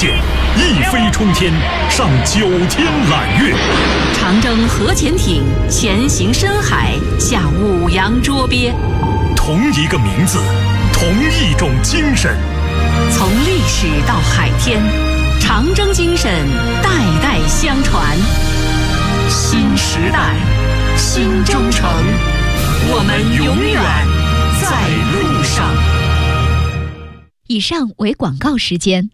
舰，一飞冲天，上9天揽月。 长征核潜艇潜行深海，下五洋捉鳖。 同一个名字，同一种精神。 从历史到海天，长征精神代代相传。新时代，新征程，我们永远在路上。 以上为广告时间。